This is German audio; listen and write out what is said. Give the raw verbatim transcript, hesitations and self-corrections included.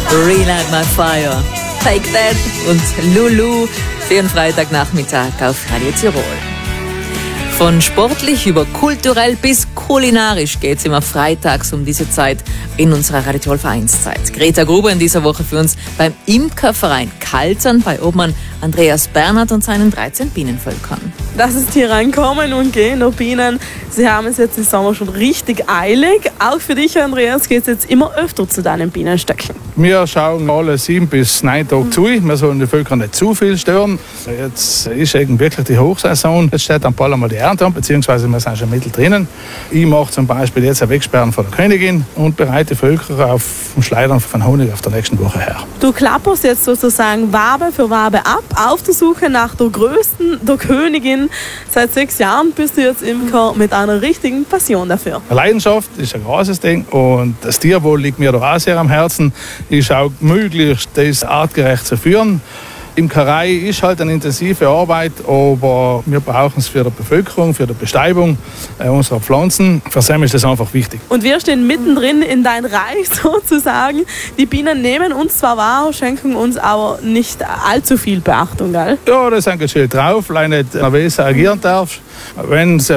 Relight My Fire, Take That und Lulu für einen Freitagnachmittag auf Radio Tirol. Von sportlich über kulturell bis kulinarisch geht es immer freitags um diese Zeit in unserer Radio Tirol Vereinszeit. Greta Gruber in dieser Woche für uns beim Imkerverein Kaltern bei Obmann Andreas Bernhard und seinen dreizehn Bienenvölkern. Das ist hier ein Kommen und Gehen der Bienen. Sie haben es jetzt im Sommer schon richtig eilig. Auch für dich, Andreas, geht es jetzt immer öfter zu deinen Bienenstöcken. Wir schauen alle sieben bis neun Tage zu. Wir sollen die Völker nicht zu viel stören. Jetzt ist eben wirklich die Hochsaison. Jetzt steht am Ball einmal die Ernte an, beziehungsweise wir sind schon mittendrin. Ich mache zum Beispiel jetzt ein Wegsperren von der Königin und bereite die Völker auf dem Schleudern von Honig auf der nächsten Woche her. Du klapperst jetzt sozusagen Wabe für Wabe ab, auf der Suche nach der größten, der Königin. Seit sechs Jahren bist du jetzt Imker mit einer richtigen Passion dafür. Leidenschaft ist ein großes Ding und das Tierwohl liegt mir da auch sehr am Herzen. Ich schaue möglichst, das artgerecht zu führen. Imkerei ist halt eine intensive Arbeit, aber wir brauchen es für die Bevölkerung, für die Bestäubung äh, unserer Pflanzen. Für sie ist das einfach wichtig. Und wir stehen mittendrin in dein Reich sozusagen. Die Bienen nehmen uns zwar wahr, schenken uns aber nicht allzu viel Beachtung, gell? Ja, das ist ein Geschichte drauf, weil nicht nervös agieren darfst. Wenn sie